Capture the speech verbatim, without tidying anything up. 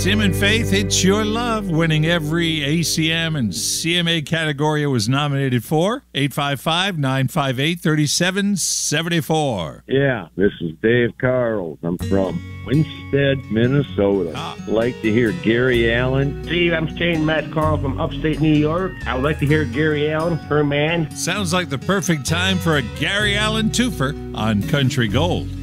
Tim and Faith, It's Your Love, winning every A C M and C M A category it was nominated for. eight five five, nine five eight, three seven seven four. Yeah, this is Dave Carls. I'm from Winstead, Minnesota. Ah. I'd like to hear Gary Allan. Steve, I'm Shane Matt Carl from upstate New York. I would like to hear Gary Allan, Her Man. Sounds like the perfect time for a Gary Allan twofer on Country Gold.